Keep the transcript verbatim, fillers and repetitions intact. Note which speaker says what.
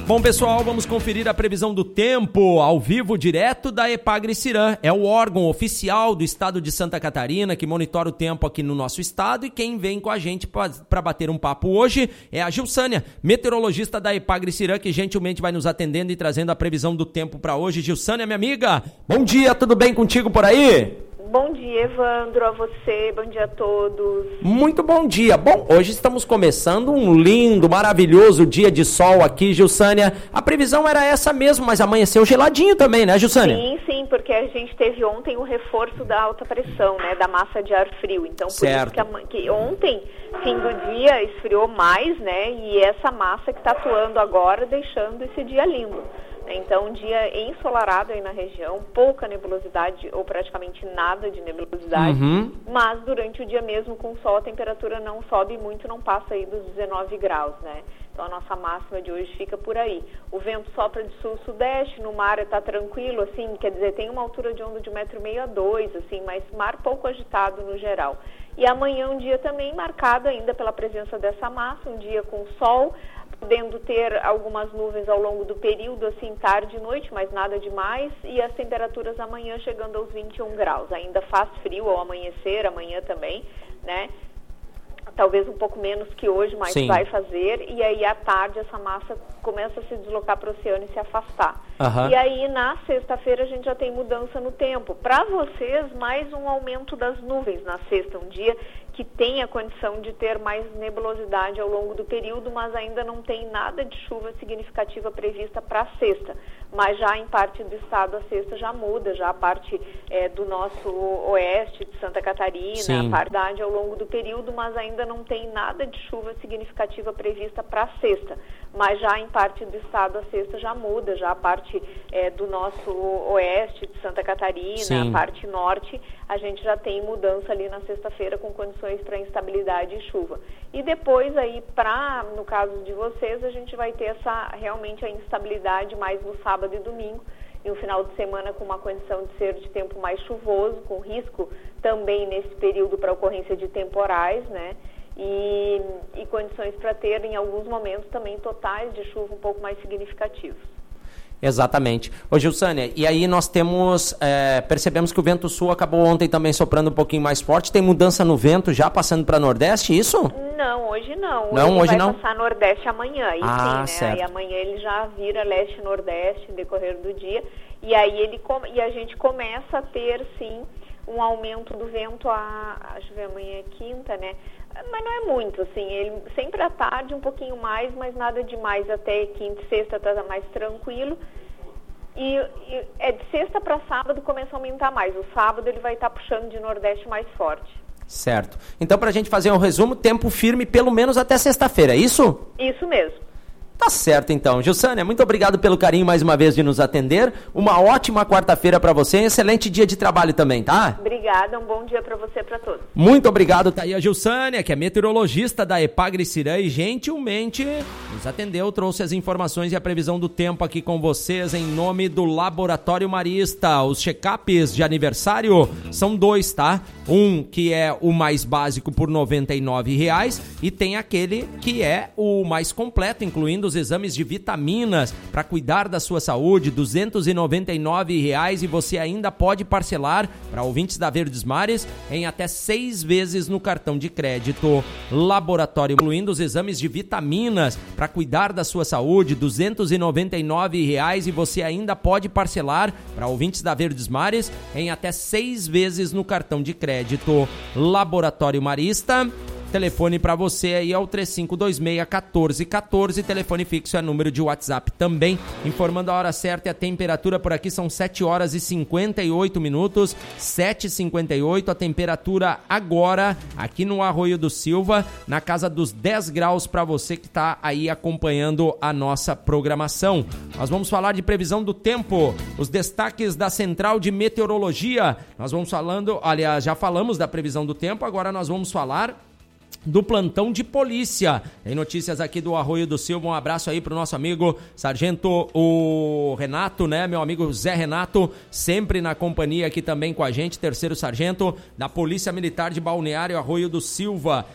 Speaker 1: Bom, pessoal, vamos conferir a previsão do tempo ao vivo, direto da Epagre-Cirã. É o órgão oficial do estado de Santa Catarina que monitora o tempo aqui no nosso estado, e quem vem com a gente para bater um papo hoje é a Gilsânia, meteorologista da Epagre-Cirã, que gentilmente vai nos atendendo e trazendo a previsão do tempo para hoje. Gilsânia, minha amiga, bom dia, tudo bem contigo por aí?
Speaker 2: Bom dia, Evandro, a você, bom dia a todos.
Speaker 1: Muito bom dia. Bom, hoje estamos começando um lindo, maravilhoso dia de sol aqui, Gilsânia. A previsão era essa mesmo, mas amanheceu geladinho também, né, Gilsânia?
Speaker 2: Sim, sim, porque a gente teve ontem o reforço da alta pressão, né, da massa de ar frio. Então, por
Speaker 1: certo.
Speaker 2: isso que, a, que ontem, fim do dia, esfriou mais, né, e essa massa que está atuando agora, deixando esse dia lindo. Então, um dia ensolarado aí na região, pouca nebulosidade ou praticamente nada de nebulosidade,
Speaker 1: uhum.
Speaker 2: mas durante o dia mesmo com sol a temperatura não sobe muito, não passa aí dos dezenove graus, né? Então a nossa máxima de hoje fica por aí. O vento sopra de sul-sudeste, no mar está tranquilo, assim, quer dizer, tem uma altura de onda de um metro e meio a dois, assim, mas mar pouco agitado no geral. E amanhã um dia também marcado ainda pela presença dessa massa, um dia com sol, podendo ter algumas nuvens ao longo do período, assim, tarde e noite, mas nada demais, e as temperaturas amanhã chegando aos vinte e um graus. Ainda faz frio ao amanhecer, amanhã também, né? Talvez um pouco menos que hoje, mas Sim. vai fazer, e aí à tarde essa massa começa a se deslocar para o oceano e se afastar.
Speaker 1: Uhum.
Speaker 2: E aí na sexta-feira a gente já tem mudança no tempo. Para vocês, mais um aumento das nuvens na sexta, um dia que tem a condição de ter mais nebulosidade ao longo do período, mas ainda não tem nada de chuva significativa prevista para a sexta. Mas já em parte do estado a sexta já muda, já a parte é, do nosso oeste de Santa Catarina,
Speaker 1: Sim.
Speaker 2: a parte ao longo do período, mas ainda não tem nada de chuva significativa prevista para a sexta. Mas já em parte do estado a sexta já muda, já a parte é, do nosso oeste de Santa Catarina,
Speaker 1: Sim.
Speaker 2: a parte norte, a gente já tem mudança ali na sexta-feira com condições para instabilidade e chuva. E depois aí, pra, no caso de vocês, a gente vai ter essa, realmente a instabilidade mais no sábado e domingo, e um final de semana com uma condição de ser de tempo mais chuvoso, com risco também nesse período para ocorrência de temporais, né? E, e condições para ter, em alguns momentos, também totais de chuva um pouco mais significativos.
Speaker 1: Exatamente. Ô, Gilsânia, e aí nós temos, é, percebemos que o vento sul acabou ontem também soprando um pouquinho mais forte. Tem mudança no vento já passando para Nordeste, isso?
Speaker 2: Não, hoje não.
Speaker 1: Não,
Speaker 2: ele
Speaker 1: hoje
Speaker 2: vai
Speaker 1: não?
Speaker 2: passar Nordeste amanhã. Aí
Speaker 1: ah,
Speaker 2: sim, né?
Speaker 1: certo.
Speaker 2: Aí amanhã ele já vira Leste-Nordeste no decorrer do dia. E aí ele come... e a gente começa a ter, sim, um aumento do vento, a... acho que amanhã é quinta, né? Mas não é muito, assim, ele sempre à tarde um pouquinho mais, mas nada demais, até quinta e sexta está mais tranquilo. E, e é de sexta para sábado começa a aumentar mais. O sábado ele vai estar tá puxando de Nordeste mais forte.
Speaker 1: Certo. Então, para a gente fazer um resumo, tempo firme pelo menos até sexta-feira, é isso?
Speaker 2: Isso mesmo.
Speaker 1: Tá certo, então. Gilsânia, muito obrigado pelo carinho mais uma vez de nos atender. Uma ótima quarta-feira para você, um excelente dia de trabalho também, tá?
Speaker 2: Obrigada, um bom dia para você e para todos.
Speaker 1: Muito obrigado, tá aí a Gilsânia, que é meteorologista da Epagre-Cirã e gentilmente nos atendeu, trouxe as informações e a previsão do tempo aqui com vocês em nome do Laboratório Marista. Os check-ups de aniversário são dois, tá? Um que é o mais básico por noventa e nove reais e tem aquele que é o mais completo, incluindo os exames de vitaminas para cuidar da sua saúde, duzentos e noventa e nove reais, e você ainda pode parcelar para ouvintes da Verdes Mares em até seis vezes no cartão de crédito. Laboratório, incluindo os exames de vitaminas para cuidar da sua saúde, duzentos e noventa e nove reais, e você ainda pode parcelar para ouvintes da Verdes Mares em até seis vezes no cartão de crédito. Laboratório Marista. Telefone para você aí é o três cinco dois seis, um quatro um quatro, telefone fixo é número de WhatsApp também, informando a hora certa e a temperatura por aqui são sete horas e cinquenta e oito minutos, sete e cinquenta e oito, a temperatura agora aqui no Arroio do Silva, na casa dos dez graus para você que está aí acompanhando a nossa programação. Nós vamos falar de previsão do tempo, os destaques da Central de Meteorologia, nós vamos falando, aliás, já falamos da previsão do tempo, agora nós vamos falar do plantão de polícia. Tem notícias aqui do Arroio do Silva, um abraço aí pro nosso amigo Sargento o Renato, né, meu amigo Zé Renato, sempre na companhia aqui também com a gente, terceiro sargento da Polícia Militar de Balneário Arroio do Silva.